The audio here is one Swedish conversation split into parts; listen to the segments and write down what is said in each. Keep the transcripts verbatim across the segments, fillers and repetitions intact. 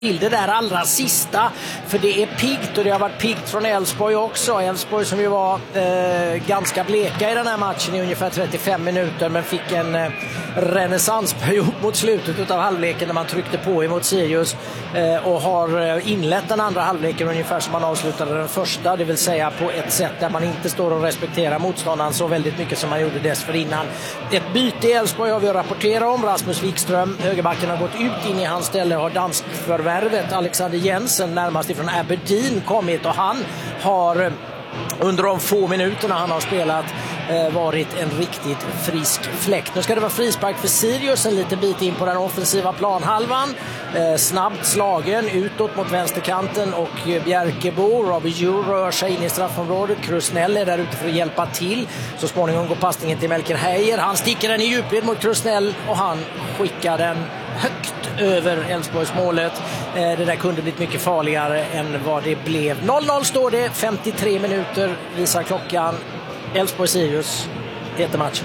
till det där allra sista, för det är piggt och det har varit piggt från Elfsborg också. Elfsborg som ju var eh, ganska bleka i den här matchen i ungefär trettiofem minuter, men fick en eh, renässansperiod mot slutet av halvleken när man tryckte på emot Sirius eh, och har eh, inlett den andra halvleken ungefär som man avslutade den första, det vill säga på ett sätt där man inte står och respekterar motståndaren så väldigt mycket som man gjorde dessförinnan. Ett byte i Elfsborg har vi att rapportera om. Rasmus Wikström, högerbacken, har gått ut. In i hans ställe har dansk förvärvet Alexander Jensen, närmast ifrån Aberdeen, kommit, och han har under de få minuterna han har spelat eh, varit en riktigt frisk fläkt. Nu ska det vara frispark för Sirius en liten bit in på den offensiva planhalvan. Eh, snabbt slagen utåt mot vänsterkanten och eh, Bjerkebo, Robbie Djur rör sig in i straffområdet. Krusnell är där ute för att hjälpa till. Så småningom går passningen till Melker Heier. Han sticker den i djupled mot Krusnell och han skickar den högt över Elfsborgs målet. Eh, det där kunde blivit mycket farligare än vad det blev. noll noll står det, femtiotre minuter visar klockan. Elfsborg-Sirius heter matchen.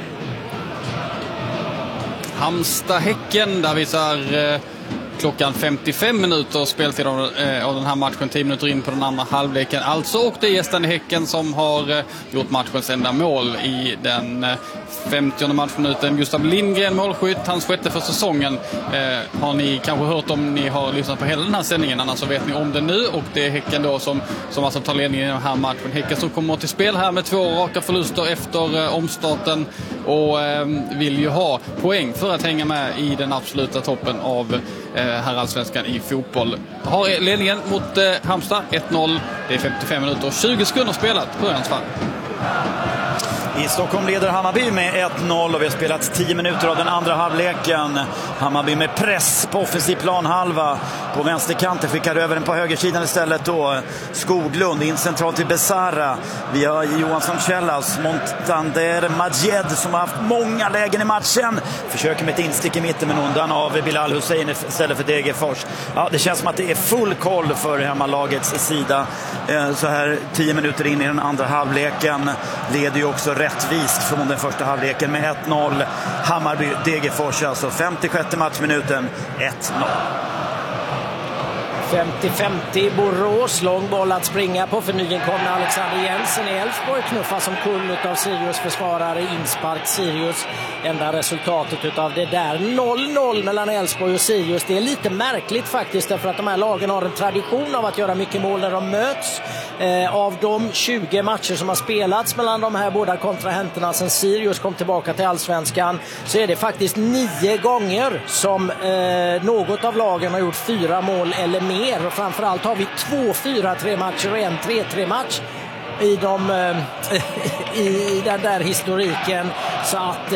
Halmstad-Häcken, där visar eh, klockan femtiofem minuter speltid av, eh, av den här matchen, tio minuter in på den andra halvleken. Alltså, och det är gästande Häcken som har eh, gjort matchens enda mål i den eh, femtionde matchminuten. Gustav Lindgren, målskytt, hans sjätte för säsongen. Eh, har ni kanske hört om ni har lyssnat på hela den här sändningen, annars så vet ni om det nu. Och det är Häcken då som, som alltså tar ledningen i den här matchen. Häcken som kommer till spel här med två raka förluster efter eh, omstarten och eh, vill ju ha poäng för att hänga med i den absoluta toppen av eh, här allsvenskan i fotboll. Har ledningen mot eh, Halmstad ett noll. Det är femtiofem minuter och tjugo sekunder spelat på Örjans fall. I Stockholm leder Hammarby med ett noll och vi har spelat tio minuter av den andra halvleken. Hammarby med press på offensiv planhalva. På vänsterkanten skickar över den på högersidan istället då. Skoglund in centralt till Besara. Vi har Johansson Kjellas, Montander Majed som har haft många lägen i matchen. Försöker med ett instick i mitten men undan av Bilal Hussein istället för Degerfors. Ja, det känns som att det är full koll för hemmalagets sida. Så här tio minuter in i den andra halvleken leder ju också rättvist från den första halvleken med ett noll. Hammarby Degerfors, alltså femtiosjätte matchminuten, ett noll. femtio femtio Borås, lång boll att springa på för nyinkomna Alexander Jensen i Elfsborg, knuffas som kull av Sirius försvarare, inspark Sirius. Enda resultatet utav det där, noll noll mellan Elfsborg och Sirius. Det är lite märkligt faktiskt, därför att de här lagen har en tradition av att göra mycket mål när de möts. Eh, av de tjugo matcher som har spelats mellan de här båda kontrahenterna sedan Sirius kom tillbaka till allsvenskan, så är det faktiskt nio gånger som eh, något av lagen har gjort fyra mål eller mer. Och framförallt har vi två fyra tre matcher och en tre tre match i, de, eh, i den där historiken. Så att